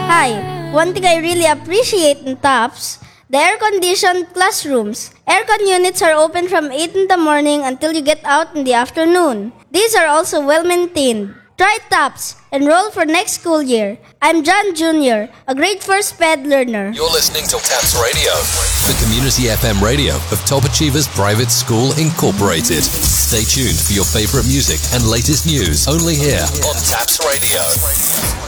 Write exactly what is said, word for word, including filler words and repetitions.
Hi, one thing I really appreciate in TOPS, the air-conditioned classrooms. Aircon units are open from eight in the morning until you get out in the afternoon. These are also well-maintained. Try TOPS. Enroll for next school year. I'm John Junior, a grade four SPED learner. You're listening to TAPS Radio, the community F M radio of Top Achievers Private School Incorporated. Stay tuned for your favorite music and latest news only here on TAPS Radio.